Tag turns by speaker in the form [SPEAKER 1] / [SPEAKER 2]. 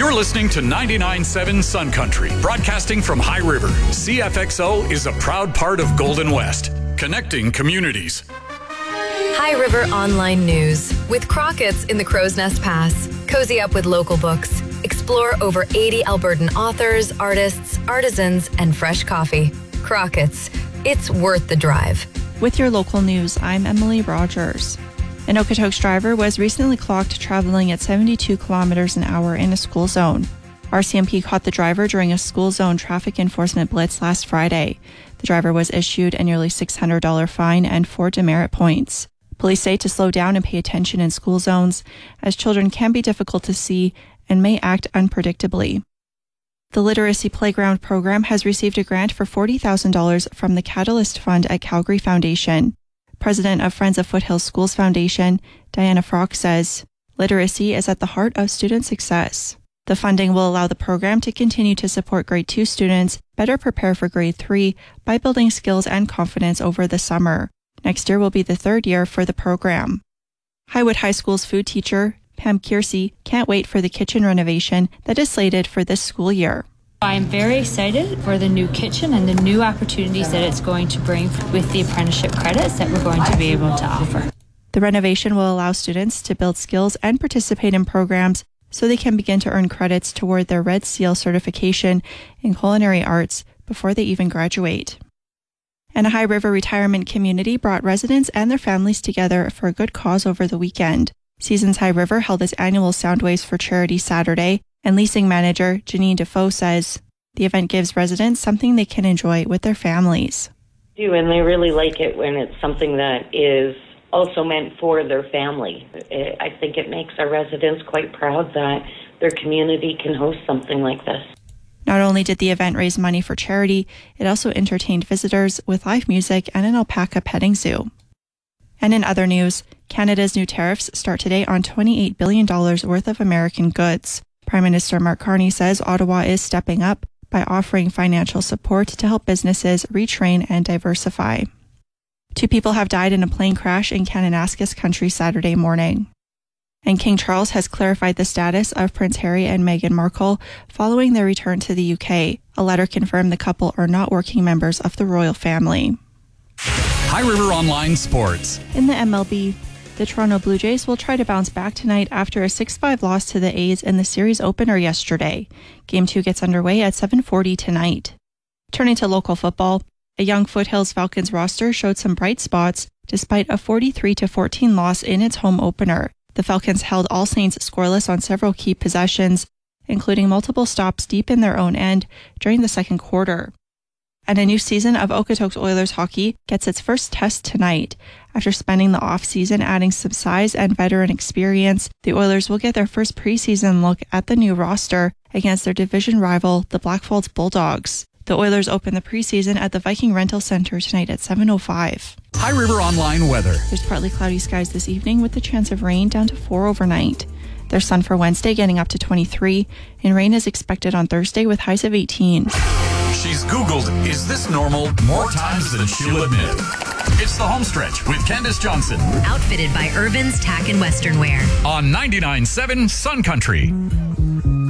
[SPEAKER 1] You're listening to 99.7 Sun Country, broadcasting from High River. CFXO is a proud part of Golden West, connecting communities.
[SPEAKER 2] High River Online News with Crockett's in the Crow's Nest Pass. Cozy up with local books. Explore over 80 Albertan authors, artists, artisans, and fresh coffee. Crockett's. It's worth the drive.
[SPEAKER 3] With your local news, I'm Emily Rogers. An Okotoks driver was recently clocked traveling at 72 kilometers an hour in a school zone. RCMP caught the driver during a school zone traffic enforcement blitz last Friday. The driver was issued a nearly $600 fine and 4 demerit points. Police say to slow down and pay attention in school zones, as children can be difficult to see and may act unpredictably. The Literacy Playground program has received a grant for $40,000 from the Catalyst Fund at Calgary Foundation. President of Friends of Foothills Schools Foundation, Diana Frock, says, literacy is at the heart of student success. The funding will allow the program to continue to support grade 2 students better prepare for grade 3 by building skills and confidence over the summer. Next year will be the 3rd year for the program. Highwood High School's food teacher, Pam Kiersey, can't wait for the kitchen renovation that is slated for this school year.
[SPEAKER 4] I'm very excited for the new kitchen and the new opportunities that it's going to bring with the apprenticeship credits that we're going to be able to offer.
[SPEAKER 3] The renovation will allow students to build skills and participate in programs so they can begin to earn credits toward their Red Seal certification in culinary arts before they even graduate. And a High River retirement community brought residents and their families together for a good cause over the weekend. Seasons High River held its annual Soundwaves for Charity Saturday, and leasing manager Janine Defoe says the event gives residents something they can enjoy with their families.
[SPEAKER 5] And they really like it when it's something that is also meant for their family. I think it makes our residents quite proud that their community can host something like this.
[SPEAKER 3] Not only did the event raise money for charity, it also entertained visitors with live music and an alpaca petting zoo. And in other news, Canada's new tariffs start today on $28 billion worth of American goods. Prime Minister Mark Carney says Ottawa is stepping up by offering financial support to help businesses retrain and diversify. 2 people have died in a plane crash in Kananaskis Country Saturday morning. And King Charles has clarified the status of Prince Harry and Meghan Markle following their return to the UK. A letter confirmed the couple are not working members of the royal family.
[SPEAKER 1] High River Online Sports.
[SPEAKER 3] In the MLB, the Toronto Blue Jays will try to bounce back tonight after a 6-5 loss to the A's in the series opener yesterday. Game 2 gets underway at 7:40 tonight. Turning to local football, a young Foothills Falcons roster showed some bright spots despite a 43-14 loss in its home opener. The Falcons held All Saints scoreless on several key possessions, including multiple stops deep in their own end during the second quarter. And a new season of Okotoks Oilers hockey gets its first test tonight. After spending the off-season adding some size and veteran experience, the Oilers will get their first preseason look at the new roster against their division rival, the Blackfalds Bulldogs. The Oilers open the preseason at the Viking Rental Center tonight at 7:05.
[SPEAKER 1] High River Online weather.
[SPEAKER 3] There's partly cloudy skies this evening with the chance of rain down to 4 overnight. There's sun for Wednesday getting up to 23, and rain is expected on Thursday with highs of 18.
[SPEAKER 1] She's Googled, is this normal, more times than she'll admit. It's the home stretch with Candace Johnson.
[SPEAKER 2] Outfitted by Irvin's Tack and Western Wear.
[SPEAKER 1] On 99.7 Sun Country.